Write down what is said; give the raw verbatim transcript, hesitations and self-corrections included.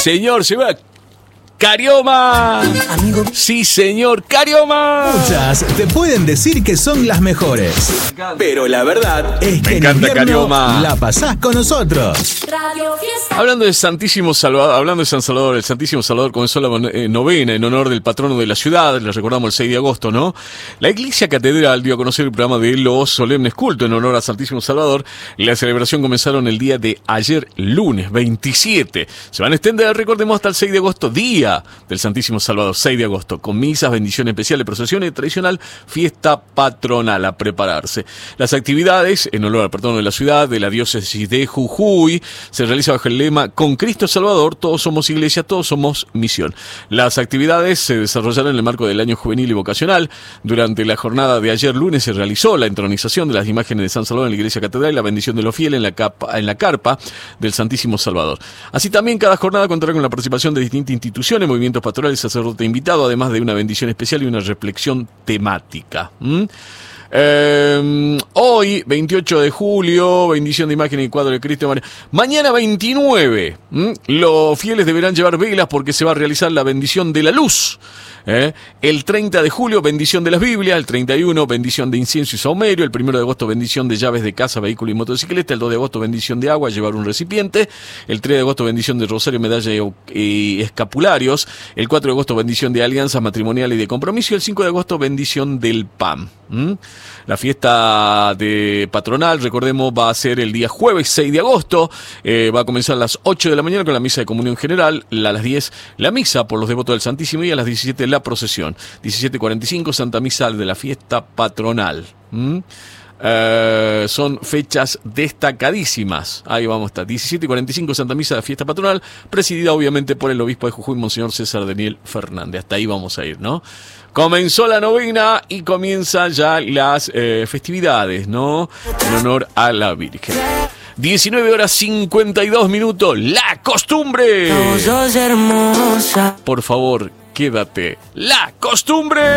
señor, se va. ¡Carioma! Amigo. Sí, señor, ¡Carioma! Muchas te pueden decir que son las mejores, pero la verdad es que en invierno Carioma. la pasás con nosotros. Hablando de Santísimo Salvador, hablando de San Salvador, el Santísimo Salvador comenzó la novena en honor del patrono de la ciudad, le recordamos el seis de agosto, ¿no? La Iglesia Catedral dio a conocer el programa de los solemnes cultos en honor a Santísimo Salvador, y la celebración comenzaron el día de ayer, lunes veintisiete. Se van a extender, recordemos, hasta el seis de agosto, día del Santísimo Salvador, seis de agosto, con misas, bendiciones especiales, procesiones y tradicional fiesta patronal a prepararse. Las actividades en honor al patrono de la ciudad, de la diócesis de Jujuy, se realiza bajo el lema Con Cristo Salvador, todos somos iglesia, todos somos misión. Las actividades se desarrollaron en el marco del año juvenil y vocacional. Durante la jornada de ayer lunes se realizó la entronización de las imágenes de San Salvador en la iglesia catedral y la bendición de los fieles en la, capa, en la carpa del Santísimo Salvador. Así también cada jornada contará con la participación de distintas instituciones, movimientos pastorales, sacerdote invitado, además de una bendición especial y una reflexión temática. ¿Mm? Eh, hoy, veintiocho de julio, bendición de imagen y cuadro de Cristo. Mañana, veintinueve, ¿Mm? los fieles deberán llevar velas porque se va a realizar la bendición de la luz. ¿Eh? El treinta de julio, bendición de las Biblias. El treinta y uno, bendición de incienso y saumerio. El primero de agosto, bendición de llaves de casa, vehículo y motocicleta. El dos de agosto, bendición de agua, llevar un recipiente. El tres de agosto, bendición de rosario, medalla y, y escapularios. El cuatro de agosto, bendición de alianzas matrimoniales y de compromiso. Y el cinco de agosto, bendición del pan. ¿Mm? La fiesta de patronal, recordemos, va a ser el día jueves seis de agosto. Eh, va a comenzar a las ocho de la mañana con la misa de comunión general. A las diez, la misa por los devotos del Santísimo, y a las diecisiete, la procesión. diecisiete cuarenta y cinco, Santa Misa de la fiesta patronal. ¿Mm? Uh, son fechas destacadísimas. Ahí vamos a estar. diecisiete cuarenta y cinco, Santa Misa de la fiesta patronal, presidida obviamente por el obispo de Jujuy, Monseñor César Daniel Fernández. Hasta ahí vamos a ir, ¿no? Comenzó la novena y comienzan ya las eh, festividades, ¿no? En honor a la Virgen. diecinueve horas cincuenta y dos minutos. ¡La costumbre! Sos hermosa. Por favor, quédate. ¡La costumbre!